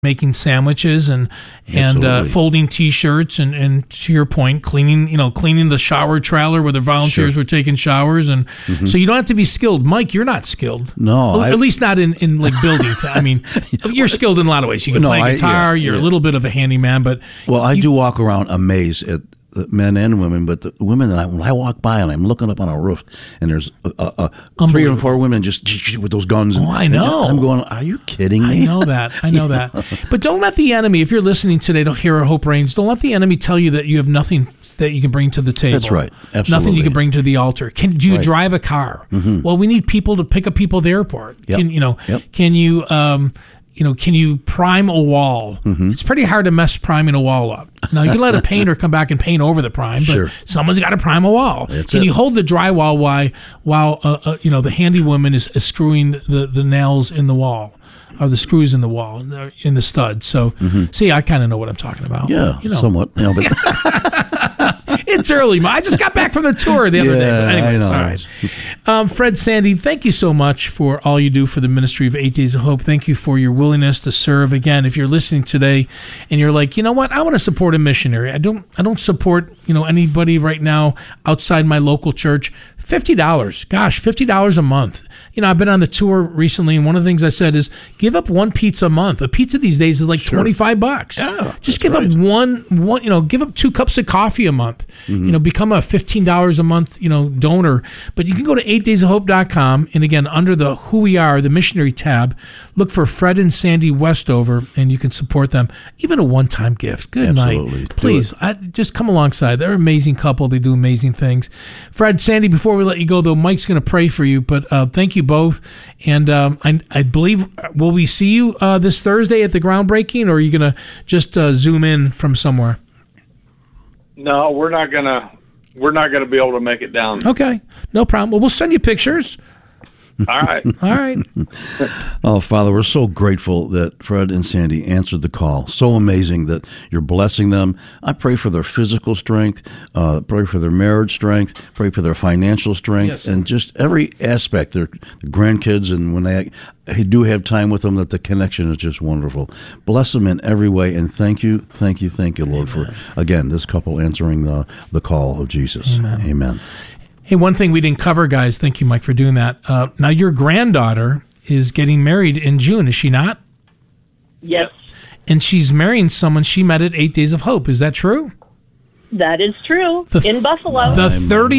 making sandwiches and folding T-shirts and to your point, cleaning the shower trailer where the volunteers were taking showers, and so you don't have to be skilled. Mike, you're not skilled. No, at least not in like building. I mean, you're skilled in a lot of ways. You can play guitar. You're a little bit of a handyman, but I do walk around amazed at the men and women, but the women when I walk by and I'm looking up on a roof and there's 3 or 4 women just with those guns. I know. I'm going, are you kidding me? I know that. But don't let the enemy, if you're listening today to Hear Our Hope Reigns, don't let the enemy tell you that you have nothing that you can bring to the table. That's right. Absolutely. Nothing you can bring to the altar. Do you drive a car? Well, we need people to pick up people at the airport. Yep. Can you prime a wall? It's pretty hard to mess priming a wall up. Now, you can let a painter come back and paint over the prime, but someone's got to prime a wall. Can you hold the drywall while the handy woman is screwing the nails in the wall? Or the screws in the wall, in the studs. So, see, I kind of know what I'm talking about. Yeah, somewhat. It's early. I just got back from the tour the other day. But anyways, all right. Fred, Sandy, thank you so much for all you do for the ministry of 8 Days of Hope. Thank you for your willingness to serve. Again, if you're listening today and you're like, you know what, I want to support a missionary. I don't support anybody right now outside my local church. $50. Gosh, $50 a month. I've been on the tour recently, and one of the things I said is give up one pizza a month. A pizza these days is like $25. Yeah, just give up one. Give up 2 cups of coffee a month. Become a $15 a month, donor. But you can go to 8daysofhope.com, and again, under the Who We Are, the missionary tab, look for Fred and Sandy Westover, and you can support them. Even a one-time gift. Good night. Please, just come alongside. They're an amazing couple. They do amazing things. Fred, Sandy, before we let you go, though, Mike's going to pray for you, but thank you both. And I believe, will we see you this Thursday at the groundbreaking, or are you going to just zoom in from somewhere? No, we're not going to be able to make it down. Okay, no problem. Well, we'll send you pictures. All right. All right. Oh, Father, we're so grateful that Fred and Sandy answered the call. So amazing that you're blessing them. I pray for their physical strength, pray for their marriage strength, pray for their financial strength, and just every aspect, their grandkids, and when they do have time with them, that the connection is just wonderful. Bless them in every way, and thank you, Lord, for, again, this couple answering the call of Jesus. Amen. Hey, one thing we didn't cover, guys, thank you, Mike, for doing that. Now, your granddaughter is getting married in June, is she not? Yes. And she's marrying someone she met at 8 Days of Hope. Is that true? That is true. In Buffalo. The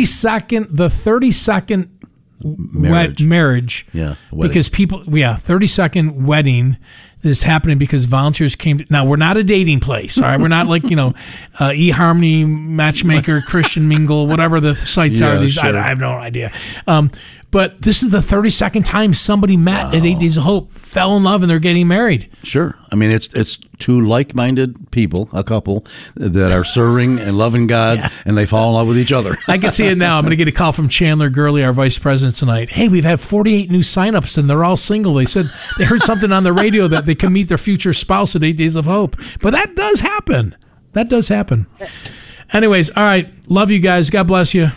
30-second marriage. Yeah. Because 30-second wedding is happening because volunteers came. Now, we're not a dating place, all right? We're not like, eHarmony, Matchmaker, Christian Mingle, whatever the sites are. I have no idea. But this is the 32nd time somebody met at 8 Days of Hope, fell in love, and they're getting married. Sure. I mean, it's 2 like-minded people, a couple, that are serving and loving God, and they fall in love with each other. I can see it now. I'm going to get a call from Chandler Gurley, our vice president, tonight. Hey, we've had 48 new signups, and they're all single. They said they heard something on the radio that they can meet their future spouse at 8 Days of Hope. But that does happen. Anyways, all right. Love you guys. God bless you.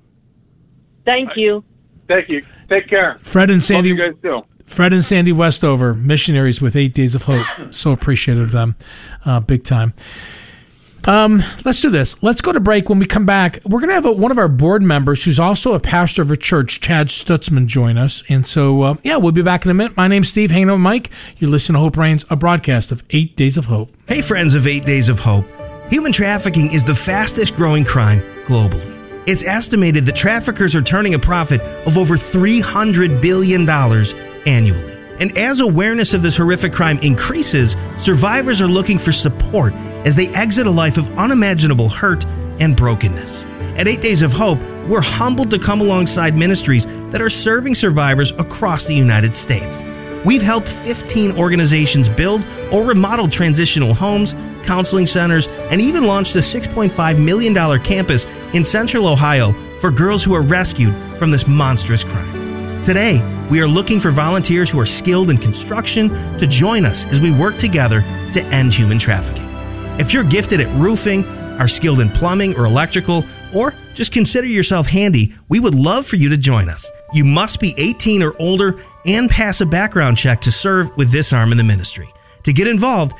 Thank you. Thank you. Take care. Fred and Sandy. Hope you guys do. Fred and Sandy Westover, missionaries with 8 Days of Hope. So appreciative of them. Big time. Let's do this. Let's go to break. When we come back, we're going to have one of our board members who's also a pastor of a church, Chad Stutzman, join us. And so, we'll be back in a minute. My name's Steve, hanging out with Mike. You're listening to Hope Reigns, a broadcast of 8 Days of Hope. Hey, friends of 8 Days of Hope. Human trafficking is the fastest growing crime globally. It's estimated that traffickers are turning a profit of over $300 billion annually. And as awareness of this horrific crime increases, survivors are looking for support as they exit a life of unimaginable hurt and brokenness. At 8 Days of Hope, we're humbled to come alongside ministries that are serving survivors across the United States. We've helped 15 organizations build or remodel transitional homes, counseling centers, and even launched a $6.5 million campus in Central Ohio for girls who are rescued from this monstrous crime. Today, we are looking for volunteers who are skilled in construction to join us as we work together to end human trafficking. If you're gifted at roofing, are skilled in plumbing or electrical, or just consider yourself handy, we would love for you to join us. You must be 18 or older and pass a background check to serve with this arm in the ministry. To get involved,